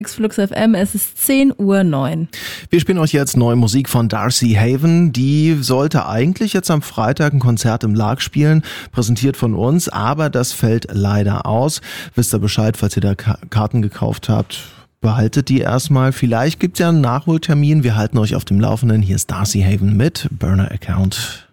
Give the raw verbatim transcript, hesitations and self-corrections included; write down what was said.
Flux F M, es ist zehn Uhr neun. Wir spielen euch jetzt neue Musik von Darcy Haven. Die sollte eigentlich jetzt am Freitag ein Konzert im Lark spielen, präsentiert von uns, aber das fällt leider aus. Wisst ihr Bescheid, falls ihr da Karten gekauft habt, behaltet die erstmal. Vielleicht gibt's ja einen Nachholtermin. Wir halten euch auf dem Laufenden. Hier ist Darcy Haven mit Burner Account.